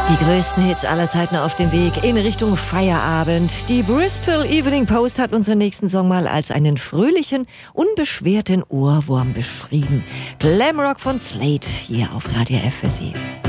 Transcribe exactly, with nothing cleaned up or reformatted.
Die größten Hits aller Zeiten auf dem Weg in Richtung Feierabend. Die Bristol Evening Post hat unseren nächsten Song mal als einen fröhlichen, unbeschwerten Ohrwurm beschrieben. Glamrock von Slade hier auf Radio F für Sie.